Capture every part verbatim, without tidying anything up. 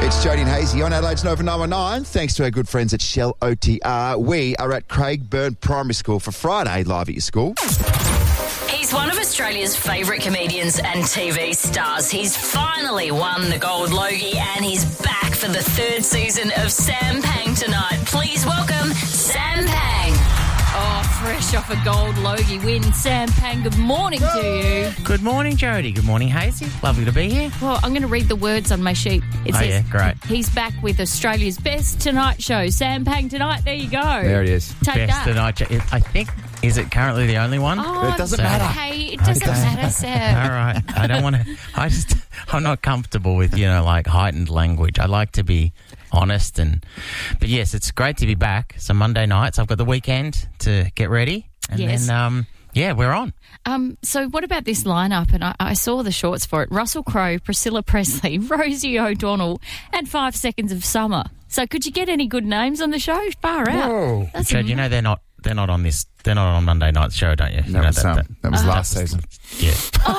It's Jody and Hazy on Adelaide's Nova nine one nine. Thanks to our good friends at Shell O T R. We are at Craigburn Primary School for Friday Live at Your School. He's one of Australia's favourite comedians and T V stars. He's finally won the Gold Logie and he's back for the third season of Sam Pang tonight. Please welcome Sam Pang. Oh, fresh off a Gold Logie win, Sam Pang, good morning to you. Good morning, Jody. Good morning, Hazy. Lovely to be here. Well, I'm going to read the words on my sheet. It Oh, says, yeah, great. He's back with Australia's best Tonight Show. Sam Pang tonight. There you go. There it is. Take Best that. tonight. I think, is it currently the only one? Oh, It doesn't So- matter. Hey, it doesn't Okay. matter, Sam. All right. I don't want to, I just, I'm not comfortable with, you know, like heightened language. I like to be honest and, but yes, it's great to be back. So Monday nights, I've got the weekend to get ready. And Yes. then, um, yeah, we're on. Um, so what about this lineup? And I, I saw the shorts for it. Russell Crowe, Priscilla Presley, Rosie O'Donnell, and Five Seconds of Summer. So could you get any good names on the show? Far out. Whoa. That's Jody, you know they're not, they're not on this, they're not on Monday night's show, don't you? You That know was, um, that was last season. Yeah.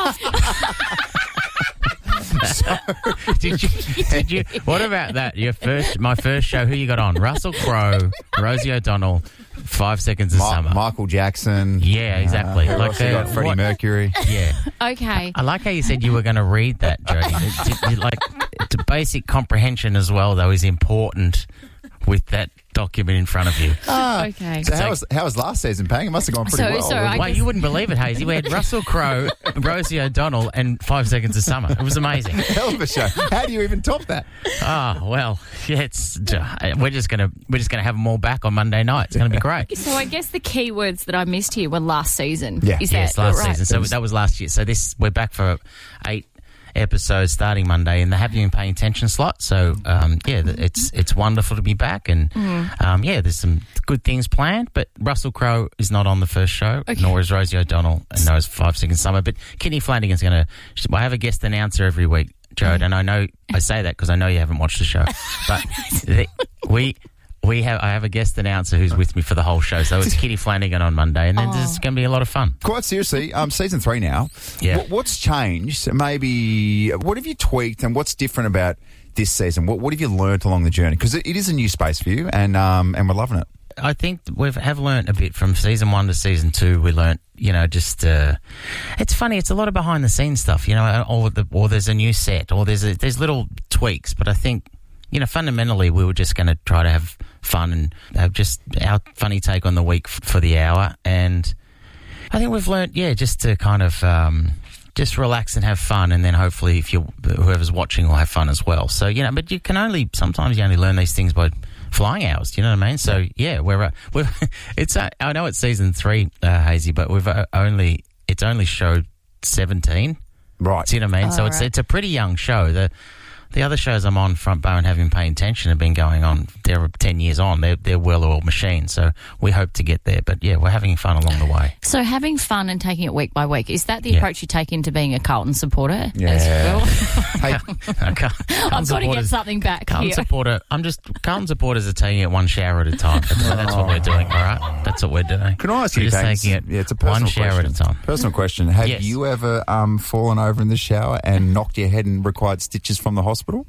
So, did you? Did you? What about that? Your first, my first show. Who you got on? Russell Crowe, Rosie O'Donnell, Five Seconds of Ma- Summer. Michael Jackson. Yeah, exactly. Uh, who Like else you the- got? Freddie what- Mercury. Yeah, Okay. I like how you said you were going to read that, Jody. It's, it's like it's a basic comprehension as well, though, is important with that document in front of you. Ah, Okay. So So- how was, how was last season, Pang? It must have gone pretty So- well. so I- Wait, you wouldn't believe it, Hazy. We had Russell Crowe, Rosie O'Donnell, and Five Seconds of Summer. It was amazing. Hell of a show. How do you even top that? Oh well, yeah, it's we're just gonna we're just gonna have them all back on Monday night. It's gonna be great. So I guess the key words that I missed here were last season. Yeah. Is Yes, that last right? season. So that was last year. So this we're back for eight episodes starting Monday in the Have You Been Paying Attention slot. So um, yeah, th- it's it's wonderful to be back, and um, yeah, there's some good things planned. But Russell Crowe is not on the first show, Okay. nor is Rosie O'Donnell, and nor is Five Seconds Summer. But Kitty Flanagan's going to. I have a guest announcer every week, Jode, and I know I say that because I know you haven't watched the show, but the, we. We have. I have a guest announcer who's with me for the whole show. So it's Kitty Flanagan on Monday, and then Oh. it's going to be a lot of fun. Quite seriously, um, season three now. Yeah. What, what's changed? Maybe what have you tweaked, and what's different about this season? What What have you learnt along the journey? Because it, it is a new space for you, and um, and we're loving it. I think we have learnt a bit from season one to season two. We learnt, you know, just uh, it's funny. It's a lot of behind the scenes stuff, you know, or the or there's a new set, or there's a, there's little tweaks. But I think, you know, fundamentally, we were just going to try to have fun and have just our funny take on the week f- for the hour. And I think we've learnt, yeah, just to kind of um, just relax and have fun, and then hopefully, if you whoever's watching will have fun as well. So you know, but you can only sometimes you only learn these things by flying hours. Do you know what I mean? So yeah, we're uh, we're it's uh, I know it's season three, uh, Hazy, but we've uh, only it's only showed seventeen. Right. Do you know what I mean? Oh, so it's right. it's a pretty young show. The the other shows I'm on, Front Bar and Have Been Paying Attention, have been going on. They're ten years on. They're they're well-oiled machines. So we hope to get there. But yeah, we're having fun along the way. So having fun and taking it week by week, is that the Yeah. approach you take into being a Carlton supporter? Yeah. As well? Hey, I can't, I've got to get something back Carlton here. supporter. I'm just Carlton supporters are taking it one shower at a time. That's, that's what we're doing. All right, that's what we're doing. can I ask We're you, just Pang, taking it yeah, it's a personal one shower question. at a time. Personal question: have Yes. you ever um, fallen over in the shower and knocked your head and required stitches from the hospital?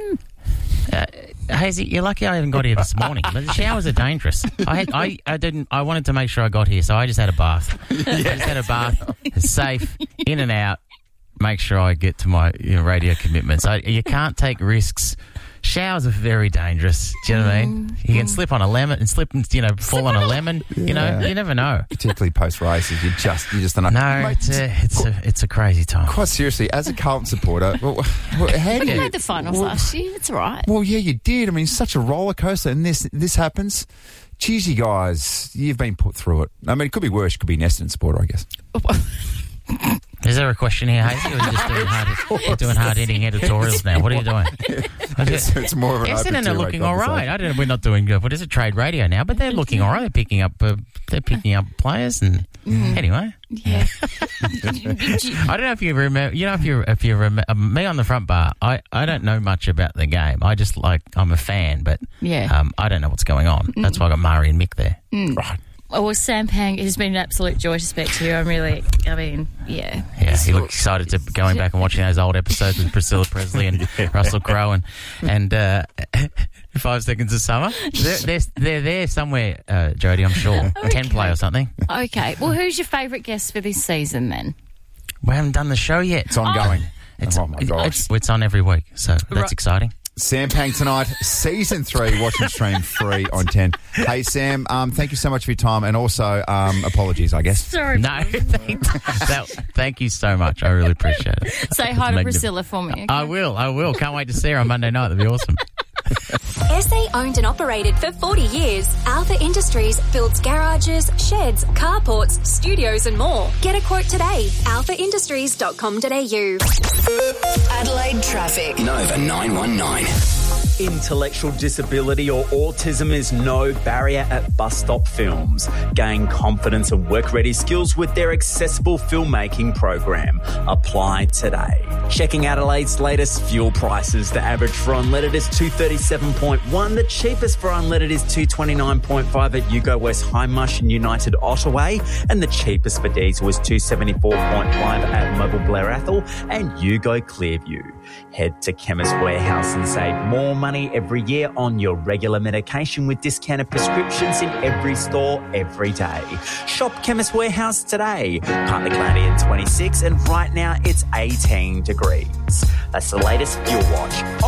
Uh, Hazy, you're lucky I even got here this morning. But the showers are dangerous. I, had, I, I didn't. I wanted to make sure I got here, so I just had a bath. I just had a bath. It's safe, in and out. Make sure I get to my you know, radio commitments. I, you can't take risks. Showers are very dangerous. Do you know what I mean? You can slip on a lemon and slip and you know fall on a lemon. You know, Yeah. you never know. Particularly post races, you just you just don't know. No, Mate, it's a it's a it's a crazy time. quite seriously, as a Carlton supporter, well, well, how do You you? made the finals well, last year. It's all right. Well, yeah, you did. I mean, it's such a roller coaster, and this this happens. Cheers, you guys. You've been put through it. I mean, it could be worse. It could be an Essendon supporter, I guess. Is there a question here, Hazy, or are you just doing hard, you're doing hard-hitting editorials now? What are you doing? It's, it's more of an open Essendon are two-way looking all right. conversation. I don't know. We're not doing good. What is it? Trade radio now, but they're looking all right. They're picking up. Uh, they're picking up players, and anyway, Yeah. I don't know if you remember. You know, if you if you remember me on the front bar, I, I don't know much about the game. I just like I'm a fan, but Yeah. um, I don't know what's going on. That's why I got Mari and Mick there. Right. well, Sam Pang, it has been an absolute joy to speak to you. I'm really, I mean, yeah. Yeah, he looked excited to going back and watching those old episodes with Priscilla Presley and yeah. Russell Crowe and, and uh, Five Seconds of Summer. They're, they're, they're there somewhere, uh, Jodie, I'm sure. Okay. ten play or something. Okay. Well, who's your favourite guest for this season then? We haven't done the show yet. It's ongoing. Oh, it's, oh my gosh. It's, it's on every week, so that's right. Exciting. Sam Pang tonight, season three, watch and stream free on ten. Hey, Sam, um, thank you so much for your time, and also um, apologies, I guess. Sorry. No, thank, that, thank you so much. I really appreciate it. Say hi to Priscilla for me. Okay? I will, I will. Can't wait to see her on Monday night. That'd be awesome. S A owned and operated for forty years, Alpha Industries builds garages, sheds, carports, studios and more. Get a quote today. alpha industries dot com dot a u. Adelaide traffic. Nova nine one nine. Intellectual disability or autism is no barrier at Bus Stop Films. Gain confidence and work-ready skills with their accessible filmmaking program. Apply today. Checking Adelaide's latest fuel prices. The average for unleaded is two thirty-seven point one. The cheapest for unleaded is two twenty-nine point five at Yugo West Hindmarsh and United Ottaway. And the cheapest for diesel is two seventy-four point five at Mobile Blair Athol and Yugo Clearview. Head to Chemist Warehouse and save more money every year on your regular medication with discounted prescriptions in every store every day. Shop Chemist Warehouse today. Partly cloudy at twenty-six and right now it's eighteen degrees. That's the latest fuel watch.